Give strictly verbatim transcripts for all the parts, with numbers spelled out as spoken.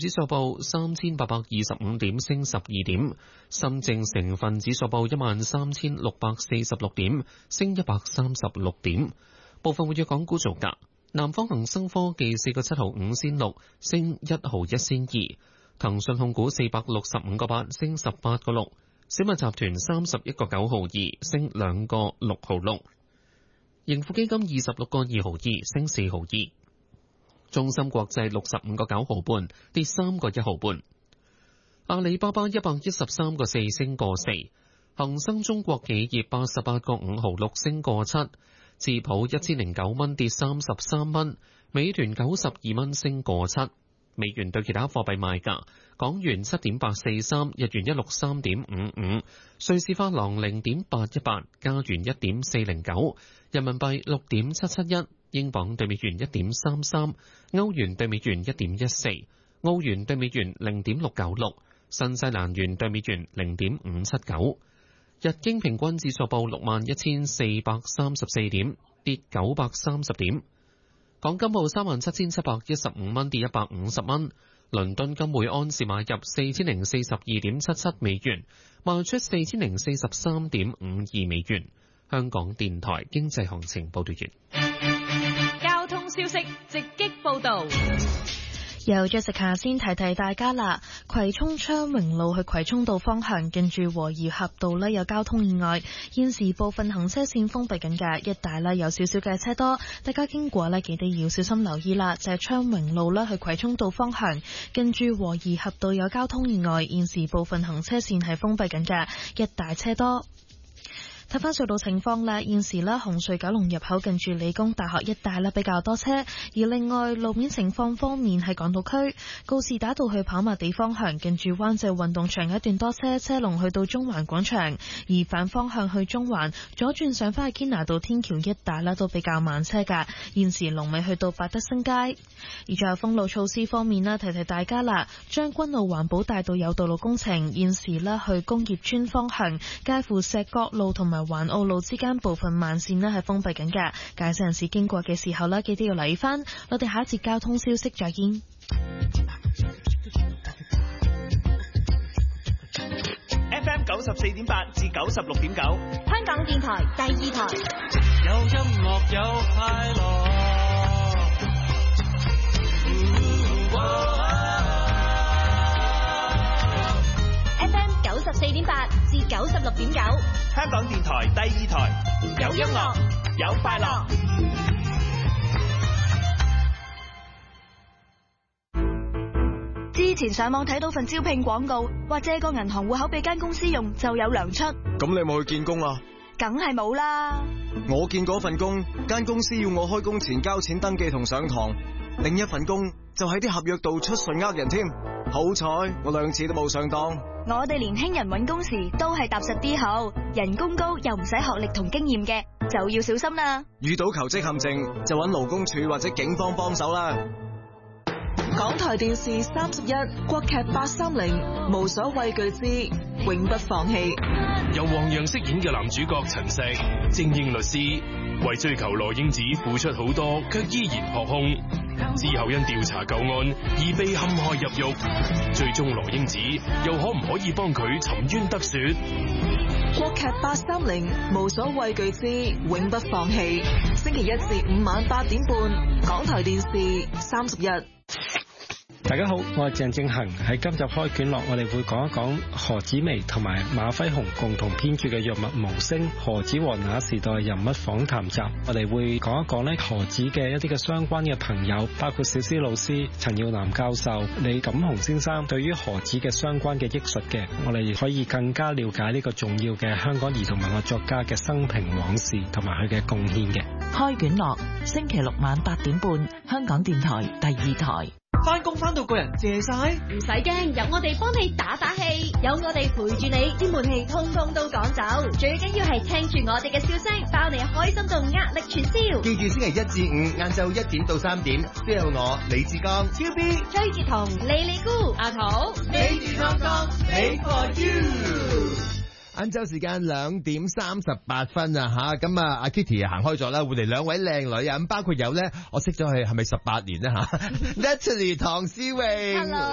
指數報三千八百二十五點，升十二點；深證成分指數報一萬三千六百四十六點，升一百三十六點。部分活躍港股造價：南方恒生科技四個七毫五仙六，升一毫一仙二；騰訊控股四百六十五個八，升十八個六；小米集團三十一個九毫二，升兩個六毫六；盈富基金二十六個二毫二，升四毫二；中芯國際六十五個九毫半，跌三個一毫半；阿里巴巴一百一十三個四，升個四；恒生中國企業八十八個五毫六，升個七；智普一千零九蚊，跌三十三蚊；美團九十二蚊，升個七。美元對其他貨幣賣價：港元七點八四三，日元一六三點五五，瑞士法郎零點八一八，加元一點四零九，人民幣六點七七一，英鎊對美元一點三三，歐元對美元一點一四，澳元對美元零點六九六，新西蘭元對美元零點五七九。日經平均指數報六萬一千四百三十四點，跌九百三十點。港金報三萬七千七百一十五蚊，跌一百五十蚊。倫敦金每安士買入四千零四十二點七七美元，賣出四千零四十三點五二美元。香港電台經濟行情報道完。 交通消息直擊報道。 由着食下先提提大家啦，葵涌昌榮路去葵涌道方向，近住和宜合道呢有交通意外，現時部分行車線封閉緊嘅，一帶呢有少少嘅車多，大家經過呢記得要小心留意啦。就係昌榮路呢去葵涌道方向，近住和宜合道有交通意外，現時部分行車線係封閉緊嘅，一帶車多。睇翻隧道情況啦，現時呢紅隧九龍入口近住理工大學一帶呢比較多車，而另外路面情況方面係港島區告士打道去跑馬地方向，近住灣仔運動場一段多車，車龍去到中環廣場，而反方向去中環左轉上翻去堅拿道天橋一帶呢都比較慢車㗎，現時龍尾去到百德新街。而最後封路措施方面呢，提提大家啦，將軍澳環保大道有道路工程，現時呢去工業村方向介乎石角路同埋環澳路之間部分慢線呢係封閉緊嘅，駕駛人士經過嘅時候呢，記得要留意翻。我哋下一節交通消息再見。 F M 九十四點八至九十六點九， 香港電台第二台。 有音樂有快樂。 F M 九十四點八至九十六點九， 香港電台第二台，有音樂有快樂。 之前上網睇到份招聘廣告，話借個銀行戶口俾間公司用就有糧出。 咁你有冇去見工啊？ 梗係冇啦。 我見嗰份工，間公司要我開工前交錢登記同上堂，另一份工就喺啲合約度出信呃人添。好彩我兩次都冇上當。 我哋年輕人揾工時都係踏實啲好，人工高又唔使學歷同經驗嘅，就要小心啦。 遇到求職陷阱就揾勞工處或者警方幫手啦。 港台電視三十一，國劇八三零，無所畏懼之永不放棄。 由黃洋飾演嘅男主角陳石，精英律師，為追求羅英子付出好多，卻依然撲空。之後因調查舊案而被陷害入獄，最終羅英子又可唔可以幫佢沉冤得雪？ 國劇八三零，無所畏懼之永不放棄。星期一至五晚八點半，港台電視三十一。 大家好，我係鄭正恒。喺今集開卷樂，我哋會講一講何紫薇同埋馬輝鴻共同編著嘅藥物無聲何紫和那時代人物訪談集。我哋會講一講咧何紫嘅一啲嘅相關嘅朋友，包括小思老師、陳耀南教授、李錦雄先生對於何紫嘅相關嘅憶述嘅，我哋可以更加了解呢個重要嘅香港兒童文學作家嘅生平往事同埋佢嘅貢獻嘅。 開卷樂，星期六晚八點半，香港電台第二台。 翻工翻到個人謝晒， 唔使驚，有我哋幫你打打氣，有我哋陪住你，啲悶氣通通都趕走。最緊要係聽住我哋嘅笑聲，包你開心到壓力全消。 記住星期一至五晏晝一點到三點，都有我李志剛、 超 B、崔潔彤、李李姑、阿桃、 李志剛剛，Make for you。晏晝時間兩點三十八分啊吓，咁啊阿 Kitty 行開咗啦，會嚟兩位靚女啊，咁包括有咧，我識咗佢係咪十八年咧吓 ，Natalie 唐詩詠 ，Hello，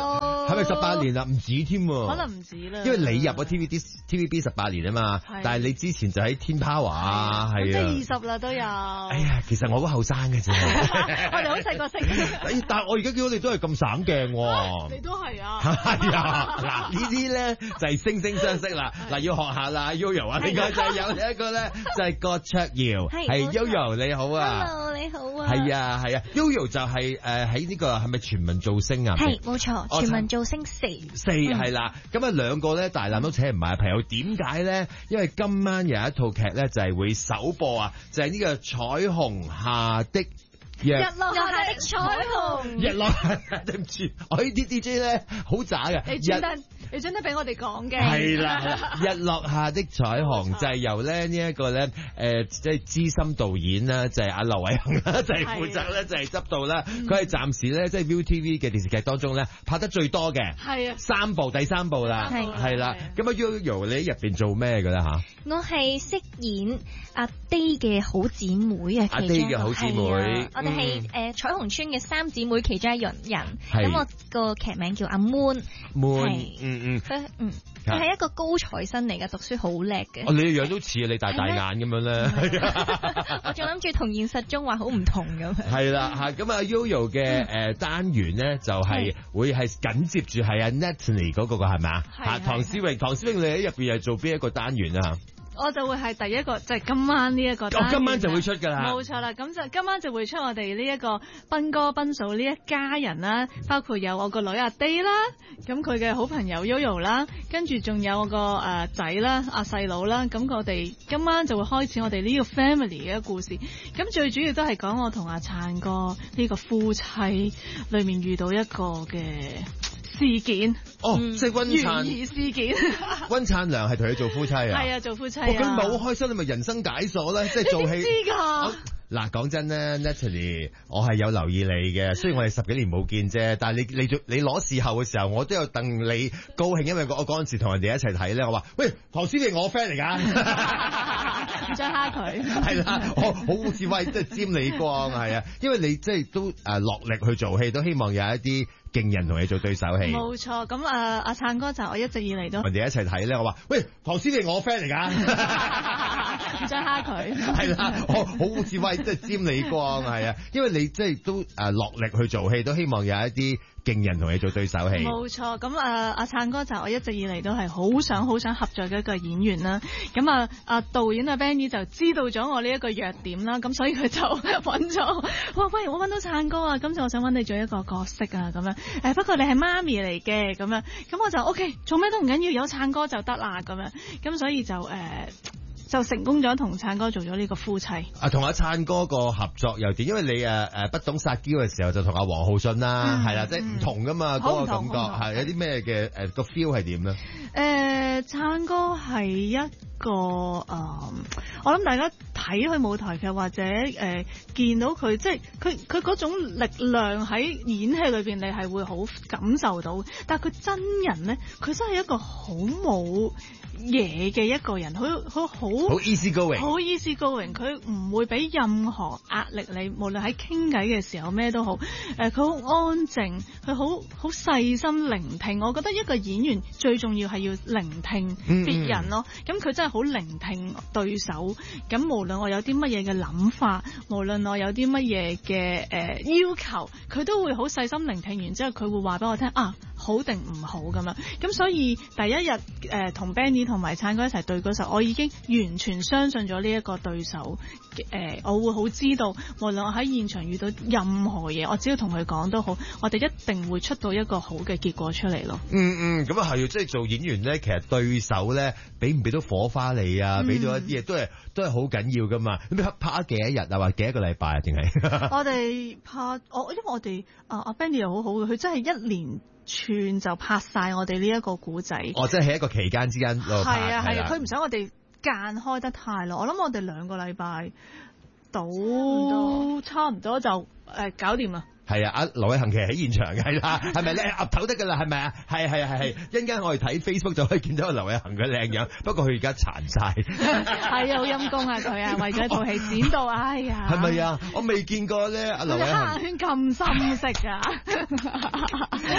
係咪十八年啦？唔止添喎， 可能唔止啦。 因為你入咗 T V B T V B 十八年啊嘛，但係你之前就喺天 Power 啊，係啊， 即係二十啦都有。 哎呀，其實我好後生嘅啫， 我哋好細個識。 但係我而家見到你都係咁省鏡喎。 你都係啊。 係啊，嗱呢啲咧就係惺惺相惜啦。嗱要學下啦 Yoyo 啊，另外就係有一個咧就係郭卓瑤，係 Yoyo 你好啊。 Hello 你好啊。 係啊係啊 Yoyo 就係誒喺呢個係咪全民造星啊？ 係冇錯，全民造星四四係啦。咁啊兩個咧大男都請唔埋朋友，點解咧？因為今晚有一套劇咧就係會首播啊，就係呢個彩虹下的日落下的彩虹， 日落對唔住，我呢啲 D J 咧好渣嘅。 你專登你專登俾我哋講嘅。 係啦，日落下的彩虹就係由咧呢一個咧誒即係資深導演啦，就係阿劉偉恒啦，就係負責咧就係執導啦。佢係暫時咧即係 ViuTV 嘅電視劇當中咧拍得最多嘅。 係啊， 三部第三部啦，係啦。咁啊 Yoyo 你喺入邊做咩嘅咧嚇？ 我係飾演阿 Day 嘅好姊妹啊， 阿 Day 嘅好姊妹， 我哋係誒彩虹村嘅三姊妹其中一人，咁我個劇名叫阿 Moon， Moon，嗯嗯， 佢嗯佢係一個高材生嚟嘅，讀書好叻嘅。 哦，你嘅樣都似你大大眼咁樣咧。 我仲諗住同現實中話好唔同咁。 係啦嚇，咁啊 Yoyo 嘅誒單元咧就係會係緊接住係阿 Natalie 嗰個個係咪啊？嚇，唐詩詠，唐詩詠你喺入邊係做邊一個單元啊？ 我就會係第一個，就係、是、今晚呢一個單元。 哦，今晚就會出㗎啦。 冇錯啦，咁就今晚就會出我哋呢一個斌哥斌嫂呢一家人啦，包括有我個女阿 Day 啦，咁佢嘅好朋友 Yoyo 啦，跟住仲有我個誒仔啦，阿細佬啦，咁我哋今晚就會開始我哋呢個 family 嘅故事。咁最主要都係講我同阿燦哥呢個夫妻裏面遇到一個嘅事件。 哦，嗯、即係溫燦懸疑事件。 溫燦良係同你做夫妻啊？ 係啊，做夫妻啊。 咁咪好開心，你咪人生解鎖咧，即係做戲。 你知㗎？ 嗱，講真咧 Natalie 我係有留意你嘅，雖然我哋十幾年冇見啫，但係你你做你攞視後嘅時候，我都有戥你高興，因為我嗰陣時同人哋一齊睇咧，我話喂，唐詩詠我 friend 嚟㗎， 唔想蝦佢。 係啦，我好似喂，即係沾你光係啊，因為你即係都誒落力去做戲，都希望有一啲勁人同你做對手戲。 冇錯，咁啊阿燦哥就我一直以嚟都人哋一齊睇咧，我話喂，唐詩詠我 friend 嚟㗎， 唔想蝦佢。 係啦，我好似喂。即係沾你光係啊，因為你即係都誒落力去做戲，都希望有一啲勁人同你做對手戲。 冇錯，咁啊阿燦哥就我一直以嚟都係好想好想合作嘅一個演員啦。咁啊啊導演啊 Benny 就知道咗我呢一個弱點啦，咁所以佢就揾咗，哇喂，我揾到燦哥啊，今次我想揾你做一個角色啊，咁樣誒不過你係媽咪嚟嘅，咁樣咁我就 OK， 做咩都唔緊要，有燦哥就得啦，咁樣咁所以就誒。呃就成功咗同燦哥做咗呢個夫妻。啊， 同阿燦哥個合作又點？因為你誒誒不懂撒嬌嘅時候就同阿黃浩信啦，係啦、嗯，即係唔同噶嘛，嗰、嗯、個感覺係有啲咩嘅誒個 feel 係點咧？誒、 呃，燦哥係一個誒、呃，我諗大家睇佢舞台劇或者誒、呃、見到佢，即係佢佢嗰種力量喺演戲裏邊，你係會好感受到。但係佢真人咧，佢真係一個好冇嘢嘅一個人，好好好好 easy going， 好 easy going， 佢唔會俾任何壓力你，無論喺傾偈嘅時候咩都好，誒佢好安靜，佢好好細心聆聽。我覺得一個演員最重要係要聆聽別人咯，咁、嗯、佢真係好聆聽對手，咁無論我有啲乜嘢嘅諗法，無論我有啲乜嘢嘅誒要求，佢都會好細心聆聽完之後，佢會話俾我聽啊，好定唔好咁樣。咁所以第一日誒同 Benny 同埋燦哥一齊對嗰時候，我已經完全相信咗呢一個對手。誒、呃，我會好知道，無論我喺現場遇到任何嘢，我只要同佢講都好，我哋一定會出到一個好嘅結果出嚟咯。 嗯嗯，咁啊係，即係做演員咧，其實對手咧，俾唔俾到火花你啊，俾到一啲嘢都係都係好緊要噶嘛。咁你拍咗幾多日啊？或幾多個禮拜啊？定係？ 我哋拍，我因為我哋啊阿 Benny 又好好嘅，佢真係一連串就拍晒我哋呢一個古仔。 哦，即係喺一個期間之間度拍。 係啊係啊，佢唔想我哋間開得太耐，我諗我哋兩個禮拜到差唔多就誒搞掂啦。 係啊，阿劉偉恒其實喺現場嘅，係啦，係咪咧？岌頭得㗎啦，係咪啊？係係係係，一陣間我哋睇 Facebook 就可以見到阿劉偉恒嘅靚樣，不過佢而家殘晒。 係啊，好陰公啊佢啊，為咗套戲剪到，哎呀！ 係咪啊？我未見過咧，阿劉偉恒。 黑眼圈咁深色啊！